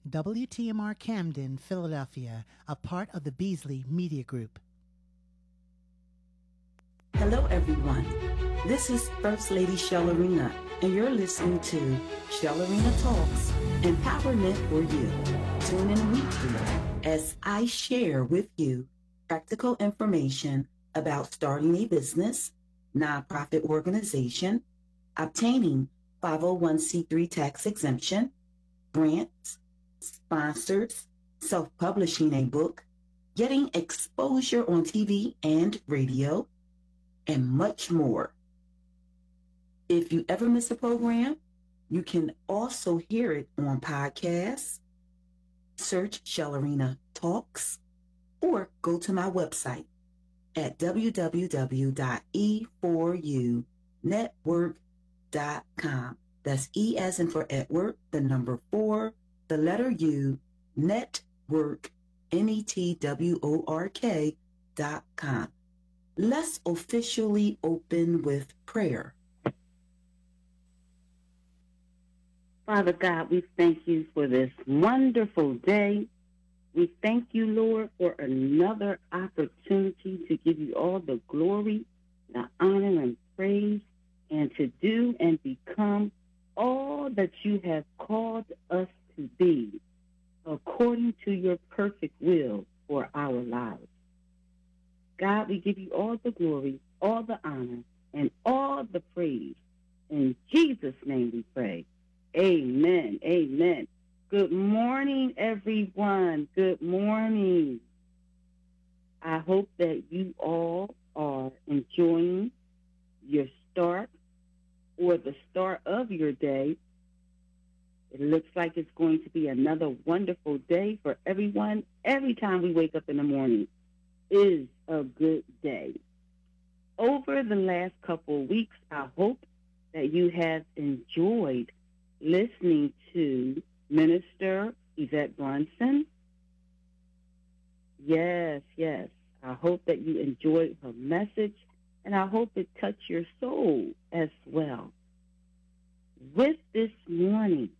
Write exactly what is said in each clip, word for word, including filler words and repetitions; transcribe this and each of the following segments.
W T M R Camden, Philadelphia, a part of the Beasley Media Group. Hello, everyone. This is First Lady Shellerina, and you're listening to Shellerina Talks, Empowerment for You. Tune in weekly as I share with you practical information about starting a business, nonprofit organization, obtaining five oh one c three tax exemption, grants, sponsors, self-publishing a book, getting exposure on T V and radio, and much more. If you ever miss a program, you can also hear it on podcasts. Search Shellerina Talks or go to my website at w w w dot e four u network dot com. That's E as in for Edward, the number four, the letter U, network, N E T W O R K dot com. Let's officially open with prayer. Father God, we thank you for this wonderful day. We thank you, Lord, for another opportunity to give you all the glory, the honor, and praise, and to do and become all that you have called us to be, according to your perfect will for our lives. God, we give you all the glory, all the honor, and all the praise. In Jesus' name we pray. Amen. Amen. Good morning, everyone. Good morning. I hope that you all are enjoying your start or the start of your day. It looks like it's going to be another wonderful day for everyone. Every time we wake up in the morning is a good day. Over the last couple of weeks, I hope that you have enjoyed listening to Minister Yvette Brunson. Yes, yes. I hope that you enjoyed her message, and I hope it touched your soul as well. With this morning,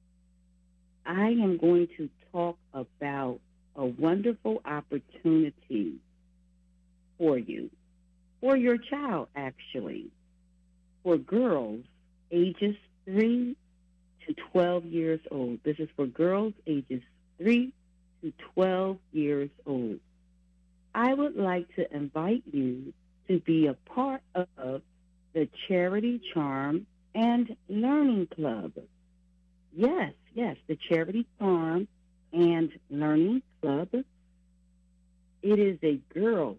I am going to talk about a wonderful opportunity for you, for your child, actually, for girls ages three to twelve years old. This is for girls ages three to twelve years old. I would like to invite you to be a part of the Charity Charm and Learning Club. Yes, yes, the Charity Charm and Learning Club. It is a girls'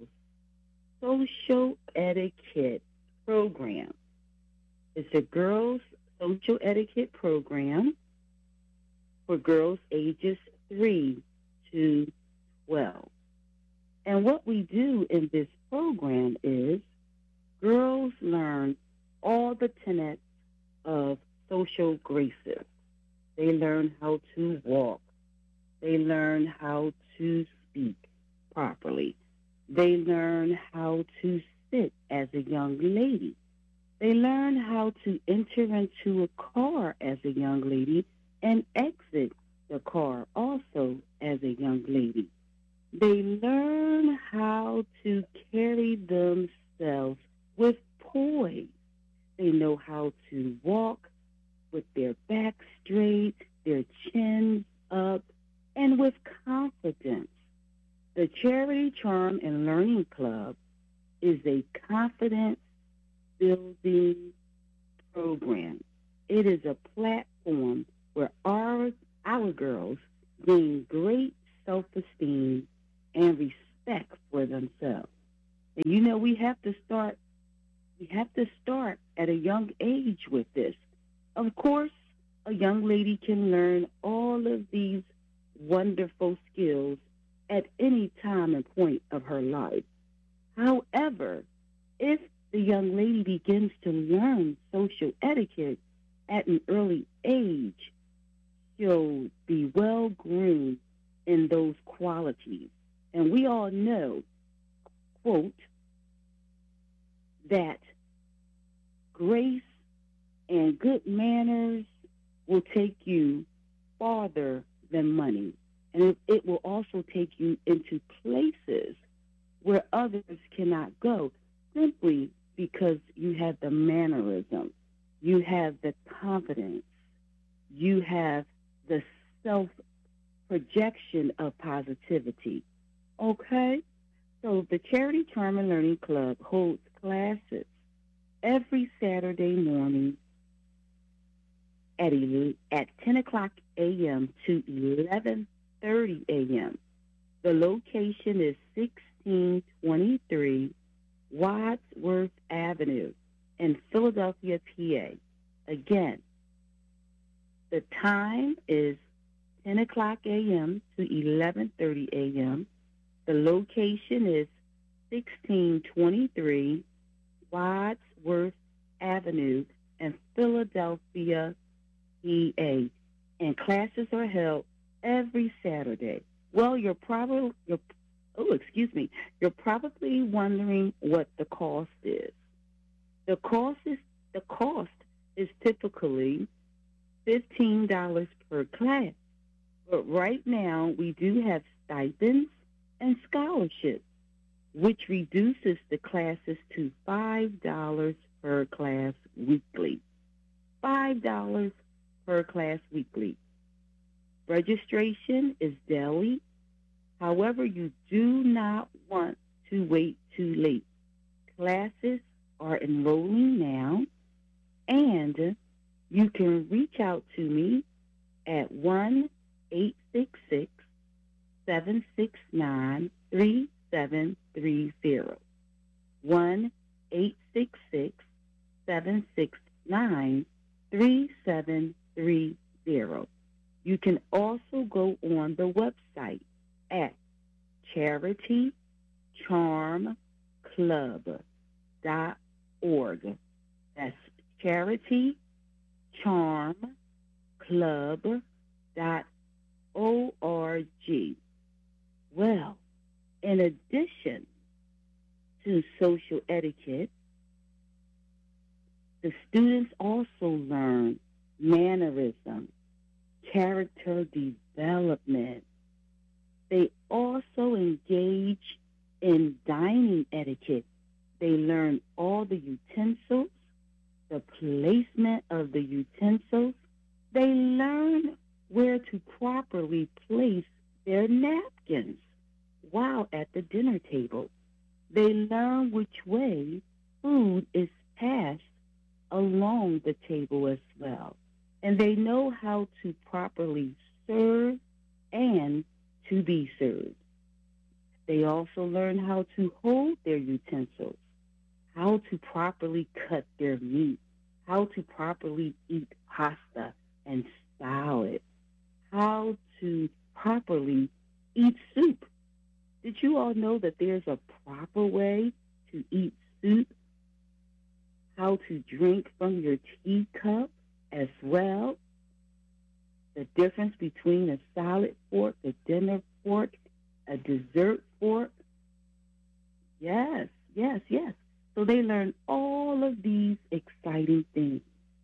social etiquette program. It's a girls' social etiquette program for girls ages three to twelve. And what we do in this program is girls learn all the tenets of social graces. They learn how to walk. They learn how to speak properly. They learn how to sit as a young lady. They learn how to enter into a car as a young lady and exit the car also as a young lady. They learn how to carry themselves with poise. They know how to walk with their back straight, their chins up, and with confidence. The Charity Charm and Learning Club is a confidence building program. It is a platform where our our girls gain great self-esteem and respect for themselves. And you know, we have to start we have to start at a young age with this. Of course, a young lady can learn all of these wonderful skills at any time and point of her life. However, if the young lady begins to learn social etiquette at an early age, she'll be well groomed in those qualities. And we all know, quote, that grace and good manners will take you farther than money. And it, it will also take you into places where others cannot go, simply because you have the mannerism, you have the confidence, you have the self-projection of positivity. Okay? So the Charity Charm and Learning Club holds classes every Saturday morning at, at ten o'clock a.m. to eleven thirty a.m. The location is sixteen twenty-three Wadsworth Avenue in Philadelphia, P A. Again, the time is ten o'clock a.m. to eleven thirty a.m. The location is sixteen twenty-three Wadsworth Avenue in Philadelphia, P A. And classes are held every Saturday. Well, you're probably, you're, oh, excuse me, you're probably wondering what the cost is. The cost is the cost is typically fifteen dollars per class, but right now we do have stipends and scholarships, which reduces the classes to five dollars per class weekly. five dollars per class weekly. Registration is daily. However, you do not want to wait too late. Classes are enrolling now, and you can reach out to me at one eight six six, seven six nine, three seven three zero. one eight six six, seven six nine, three seven three zero. You can also go on the website at charity charm club dot org. That's charity charm club dot org. Well, in addition to social etiquette, the students also learn mannerism, character development. They also engage in dining etiquette. They learn all the utensils, the placement of the utensils. They learn where to properly place their napkins while at the dinner table. They learn which way food is passed along the table as well. And they know how to properly serve and to be served. They also learn how to hold their utensils, how to properly cut their meat, how to properly eat pasta and salad, how to properly eat soup. Did you all know that there's a proper way to eat soup? How to drink from your teacup as well? The difference between a salad fork, a dinner fork, a dessert fork. Yes, yes, yes. So they learn all of these exciting things.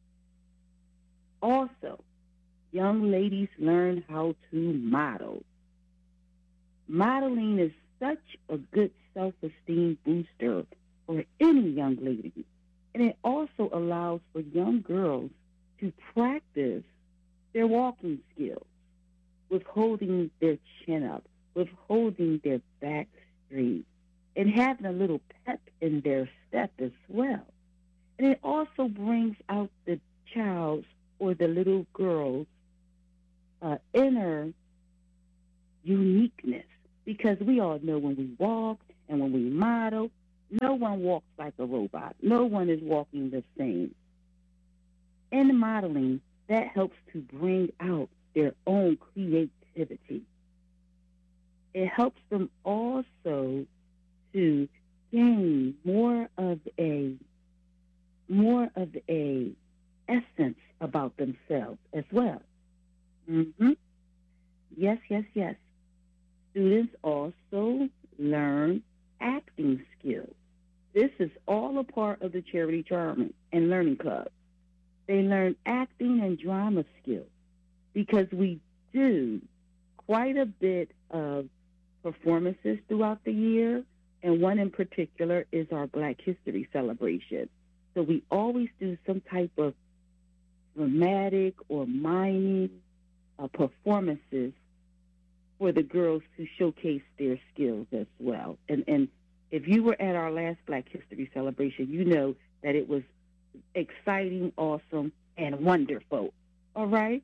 Also, young ladies learn how to model. Modeling is such a good self-esteem booster for any young lady. And it also allows for young girls to practice their walking skills with holding their chin up, with holding their back straight, and having a little pep in their step as well. And it also brings out the child's or the little girl's uh, inner uniqueness, because we all know when we walk and when we model, no one walks like a robot. No one is walking the same. In modeling, that helps to bring out their own creativity. It helps them also to gain more of a more of a essence about themselves as well. Mm-hmm. Yes, yes, yes. Students also learn acting skills. This is all a part of the Charity Charm and Learning Club. They learn acting and drama skills because we do quite a bit of performances throughout the year, and one in particular is our Black History celebration. So we always do some type of dramatic or miming uh, performances for the girls to showcase their skills as well. And and if you were at our last Black History celebration, you know that it was exciting, awesome, and wonderful. All right?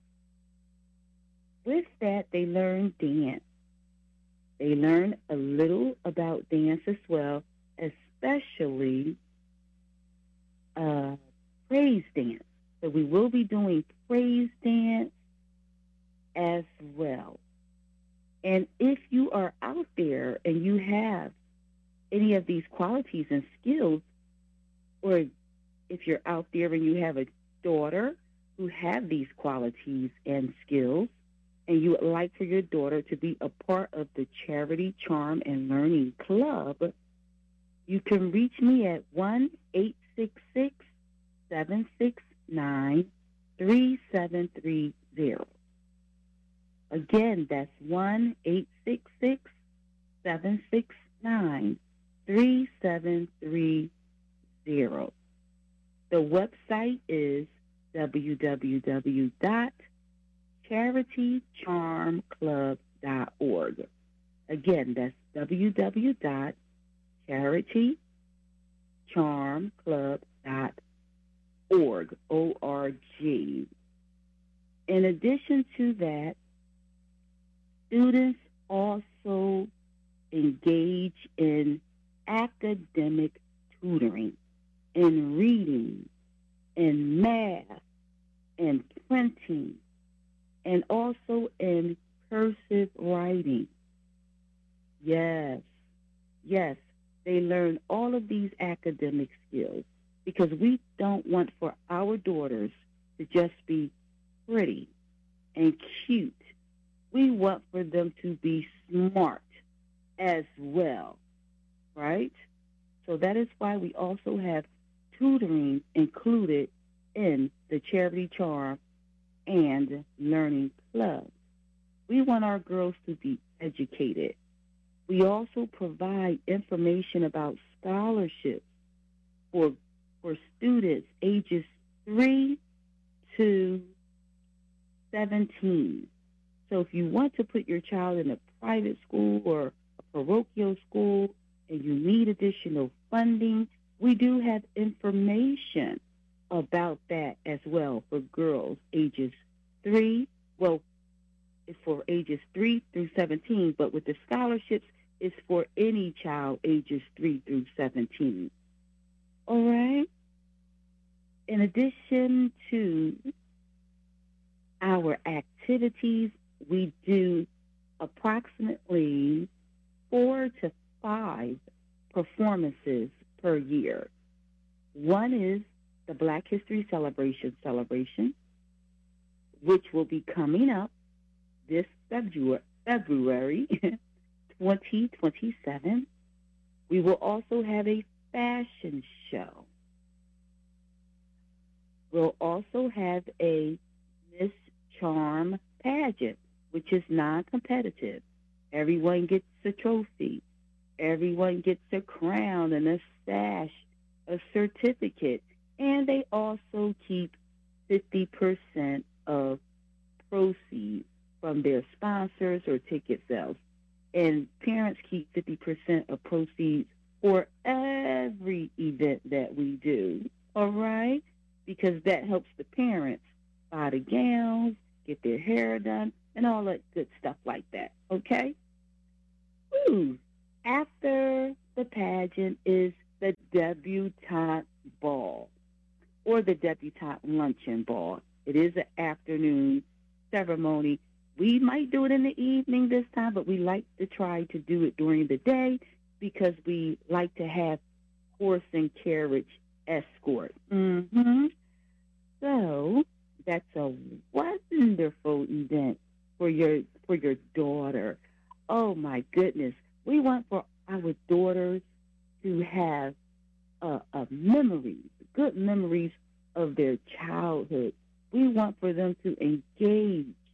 With that, they learn dance. They learn a little about dance as well, especially uh, praise dance. So we will be doing praise dance as well. And if you are out there and you have any of these qualities and skills, or if you're out there and you have a daughter who have these qualities and skills, and you would like for your daughter to be a part of the Charity, Charm, and Learning Club, you can reach me at one eight six six, seven six nine, three seven three zero. Again, that's one eight six six, seven six nine, three seven three zero. The website is w w w dot charity charm club dot org. Again, that's w w w dot charity charm club dot org, O R G. In addition to that, students also engage in academic tutoring, in reading, in math, and printing, and also in cursive writing. Yes, yes, they learn all of these academic skills because we don't want for our daughters to just be pretty and cute. We want for them to be smart as well, right? So that is why we also have tutoring included in the Charity Charm and Learning Club. We want our girls to be educated. We also provide information about scholarships for for students ages three to seventeen. So if you want to put your child in a private school or a parochial school and you need additional funding, we do have information about that as well for girls ages three, well, it's for ages three through seventeen, but with the scholarships, it's for any child ages three through seventeen. All right? In addition to our activities, we do approximately four to five performances per year. One is the Black History Celebration celebration, which will be coming up this February, February twenty twenty-seven. We will also have a fashion show. We'll also have a Miss Charm pageant, which is non-competitive. Everyone gets a trophy. Everyone gets a crown and a sash, a certificate, and they also keep fifty percent of proceeds from their sponsors or ticket sales. And parents keep fifty percent of proceeds for every event that we do, all right? Because that helps the parents buy the gowns, get their hair done, and all that good stuff like that, okay? Woo. After the pageant is the debutante ball or the debutante luncheon ball. It is an afternoon ceremony. We might do it in the evening this time, but we like to try to do it during the day because we like to have horse and carriage escort. Mm-hmm. So that's a wonderful event for your for your daughter. Oh my goodness. We want for our daughters to have a, a memory, good memories of their childhood. We want for them to engage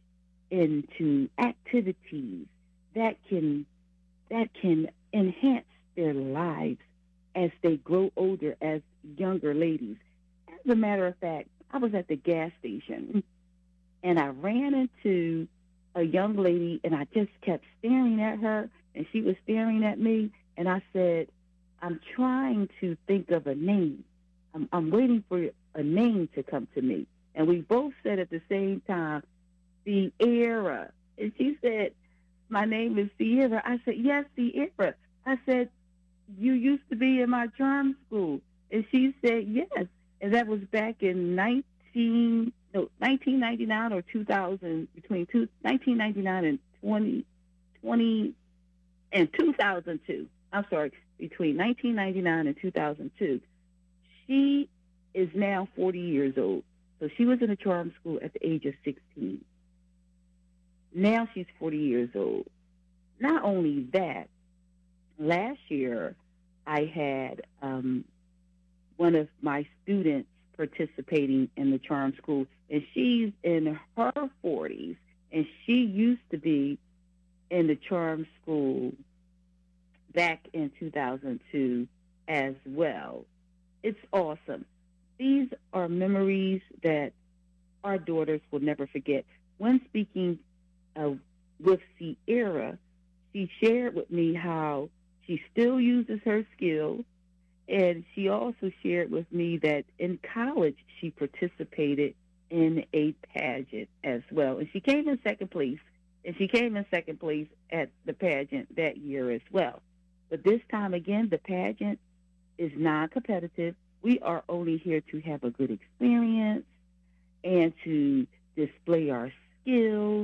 into activities that can that can enhance their lives as they grow older as younger ladies. As a matter of fact, I was at the gas station and I ran into a young lady and I just kept staring at her and she was staring at me and I said, I'm trying to think of a name. I'm, I'm waiting for a name to come to me. And we both said at the same time, Sierra. And she said, my name is Sierra. I said, yes, Sierra. I said, you used to be in my charm school. And she said, yes. And that was back in nineteen, no, nineteen ninety-nine or two thousand, between two, nineteen ninety-nine and twenty, twenty, and two thousand two. I'm sorry, between nineteen ninety-nine and two thousand two. She is now forty years old. So she was in a charm school at the age of sixteen. Now she's forty years old. Not only that, last year I had um, one of my students participating in the charm school, and she's in her forties, and she used to be in the charm school back in two thousand two as well. It's awesome. These are memories that our daughters will never forget. When speaking uh, with Sierra, she shared with me how she still uses her skills, and she also shared with me that in college she participated in a pageant as well. And she came in second place, and she came in second place at the pageant that year as well. But this time again, the pageant is non-competitive. We are only here to have a good experience and to display our skills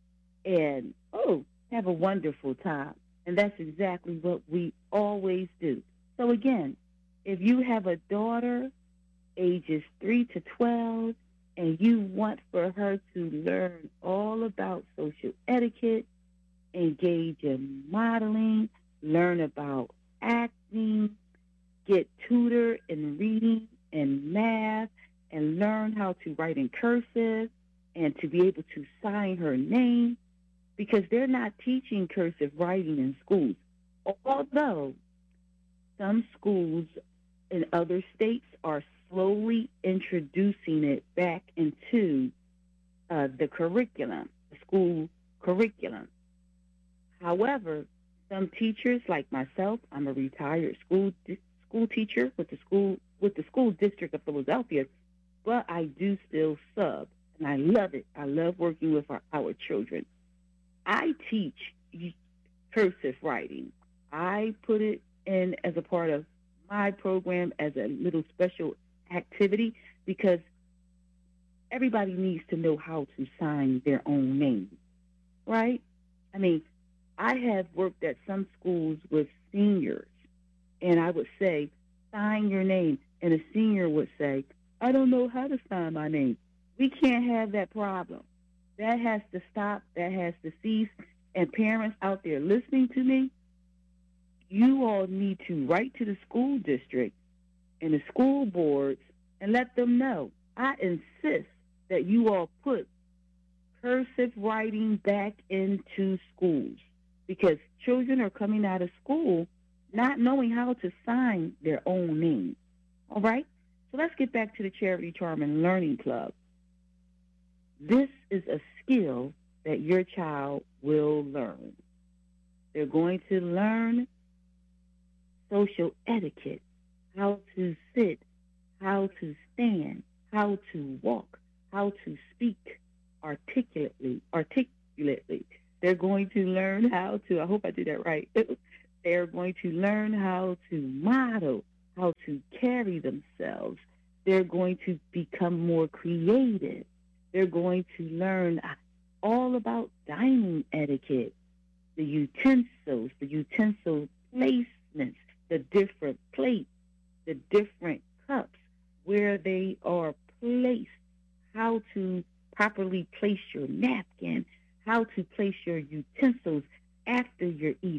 and, oh, have a wonderful time. And that's exactly what we always do. So again, if you have a daughter ages three to twelve and you want for her to learn all about social etiquette, engage in modeling, learn about acting, get tutored in reading and math, and learn how to write in cursive and to be able to sign her name, because they're not teaching cursive writing in schools. Although some schools in other states are slowly introducing it back into uh, the curriculum, the school curriculum. However, some teachers like myself, I'm a retired school school teacher with the school with the school district of Philadelphia, but I do still sub, and I love it. I love working with our, our children. I teach cursive writing. I put it in as a part of my program as a little special activity because everybody needs to know how to sign their own name, right? I mean, I have worked at some schools with seniors, and I would say, sign your name. And a senior would say, I don't know how to sign my name. We can't have that problem. That has to stop. That has to cease. And parents out there listening to me, you all need to write to the school district and the school boards and let them know. I insist that you all put cursive writing back into schools because children are coming out of school not knowing how to sign their own name. All right? So let's get back to the Charity Charm and Learning Club. This is a skill that your child will learn. They're going to learn social etiquette, how to sit, how to stand, how to walk, how to speak articulately, articulately. They're going to learn how to, I hope I did that right. They're going to learn how to model, how to carry themselves. They're going to become more creative. They're going to learn all about dining etiquette, the utensils, the utensil placements, the different plates, the different cups, where they are placed, how to properly place your napkin, how to place your utensils